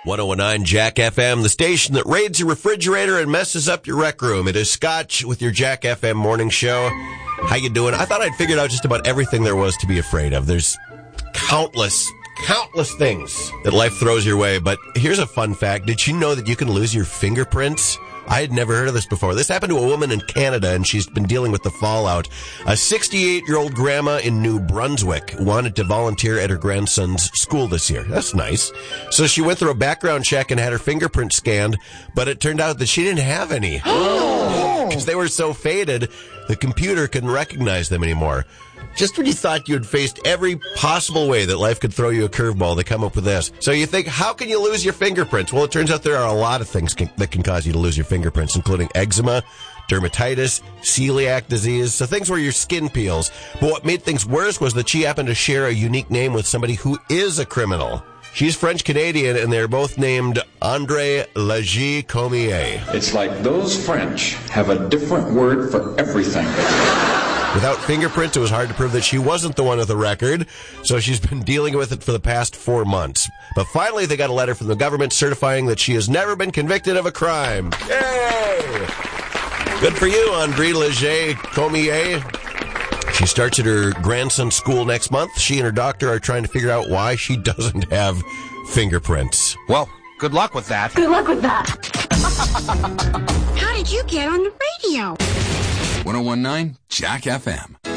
1019 Jack FM, the station that raids your refrigerator and messes up your rec room. It is Scotch with your Jack FM morning show. How you doing? I thought I'd figured out just about everything there was to be afraid of. There's countless things that life throws your way. But here's a fun fact. Did you know that you can lose your fingerprints? I had never heard of this before. This happened to a woman in Canada, and she's been dealing with the fallout. A 68-year-old grandma in New Brunswick wanted to volunteer at her grandson's school this year. That's nice. So she went through a background check and had her fingerprints scanned, but it turned out that she didn't have any. Because they were so faded, the computer couldn't recognize them anymore. Just when you thought you had faced every possible way that life could throw you a curveball, they come up with this. So you think, how can you lose your fingerprints? Well, it turns out there are a lot of things that can cause you to lose your fingerprints, including eczema, dermatitis, celiac disease, so things where your skin peels. But what made things worse was that she happened to share a unique name with somebody who is a criminal. She's French-Canadian, and they're both named André Léger-Comier. It's like those French have a different word for everything. Without fingerprints, it was hard to prove that she wasn't the one with the record, so she's been dealing with it for the past 4 months. But finally, they got a letter from the government certifying that she has never been convicted of a crime. Yay! Good for you, André Léger-Comier. She starts at her grandson's school next month. She and her doctor are trying to figure out why she doesn't have fingerprints. Well, good luck with that. Good luck with that. How did you get on the radio? 1019 Jack FM.